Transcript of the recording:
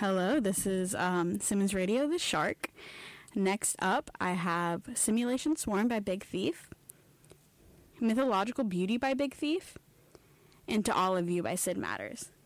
Hello, this is Simmons Radio, The Shark. Next up, I have Simulation Swarm by Big Thief, Mythological Beauty by Big Thief, and To All of You by Sid Matters.